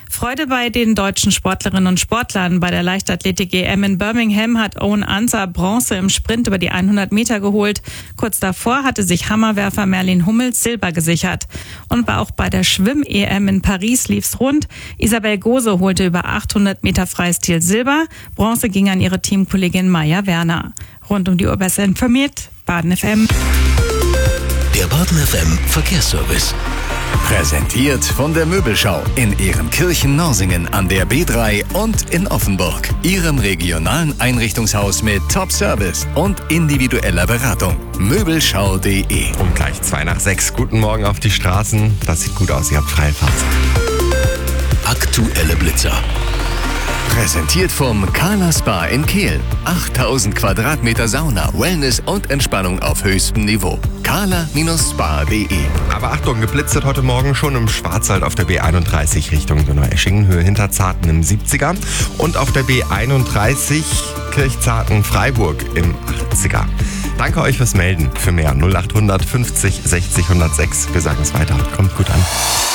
Freude bei den deutschen Sportlerinnen und Sportlern. Bei der Leichtathletik-EM in Birmingham hat Owen Ansah Bronze im Sprint über die 100 Meter geholt. Kurz davor hatte sich Hammerwerfer Merlin Hummels Silber gesichert. Und auch bei der Schwimm-EM in Paris lief's rund. Isabel Gose holte über 800 Meter Freistil Silber. Bronze ging an ihre Teamkollegin Maja Werner. Rund um die Uhr besser informiert, Baden FM. Der Baden FM Verkehrsservice. Präsentiert von der Möbelschau in Ehrenkirchen-Norsingen an der B3 und in Offenburg. Ihrem regionalen Einrichtungshaus mit Top-Service und individueller Beratung. Möbelschau.de. Um gleich 5:02. Guten Morgen auf die Straßen. Das sieht gut aus, ihr habt freie Fahrt. Aktuelle Blitzer. Präsentiert vom Kala Spa in Kehl. 8000 Quadratmeter Sauna, Wellness und Entspannung auf höchstem Niveau. kala-spa.de. Aber Achtung, geblitzt heute Morgen schon im Schwarzwald auf der B31 Richtung Donaueschingen, Höhe Hinterzarten im 70er. Und auf der B31 Kirchzarten-Freiburg im 80er. Danke euch fürs Melden. Für mehr 0800 50 60 106. Wir sagen es weiter. Kommt gut an.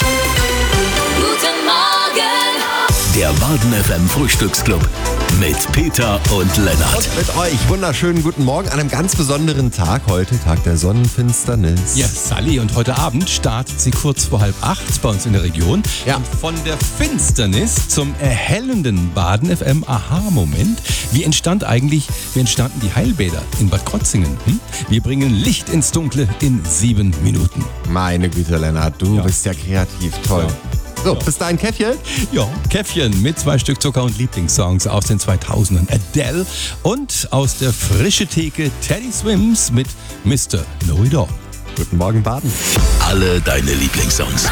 Der Baden FM Frühstücksclub mit Peter und Lennart. Und mit euch wunderschönen guten Morgen an einem ganz besonderen Tag heute, Tag der Sonnenfinsternis. Ja, Sally, und heute Abend startet sie kurz vor 7:30 bei uns in der Region. Ja. Und von der Finsternis zum erhellenden Baden FM Aha-Moment. Wie entstanden die Heilbäder in Bad Krozingen? Wir bringen Licht ins Dunkle in 7 Minuten. Meine Güte, Lennart, du bist ja kreativ, toll. Ja. So, bis dahin Käffchen? Ja, Käffchen mit 2 Stück Zucker und Lieblingssongs aus den 2000ern. Adele und aus der frische Theke Teddy Swims mit Mr. Know It All. Guten Morgen, Baden. Alle deine Lieblingssongs.